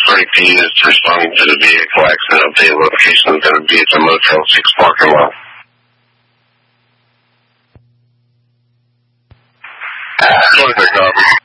break be used to respond to the vehicle accident. Update location is going to be at the Motel 6 parking lot. Close the copy.